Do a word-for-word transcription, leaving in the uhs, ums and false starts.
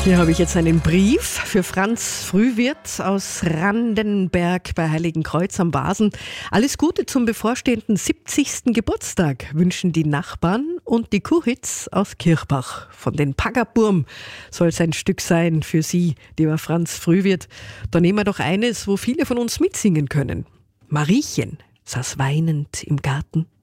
Hier habe ich jetzt einen Brief für Franz Frühwirt aus Randenberg bei Heiligenkreuz am Basen. Alles Gute zum bevorstehenden siebzigsten Geburtstag wünschen die Nachbarn und die Kuchitz aus Kirchbach. Von den Pagaburm soll es ein Stück sein für Sie, lieber Franz Frühwirt. Da nehmen wir doch eines, wo viele von uns mitsingen können. Mariechen saß weinend im Garten.